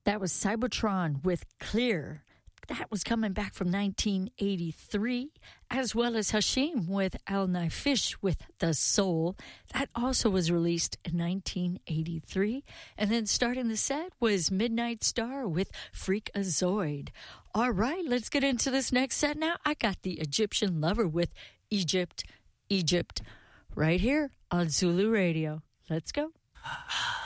That was Cybertron with Clear. That was coming back from 1983, as well as Hashim with Al Naifish with The Soul. That also was released in 1983. And then starting the set was Midnight Star with Freakazoid. All right, let's get into this next set now. I got the Egyptian Lover with Egypt, right here on Zulu Radio. Let's go.